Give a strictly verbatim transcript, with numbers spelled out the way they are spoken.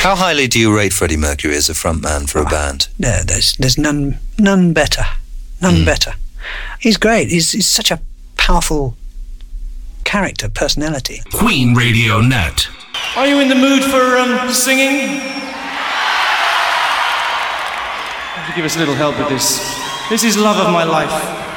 How highly do you rate Freddie Mercury as a frontman for a band? No, there's there's none none better, none mm. better. He's great. He's he's such a powerful character, personality. Queen Radio Net. Are you in the mood for um, singing? Have to give us a little help with this. This is Love of My Life.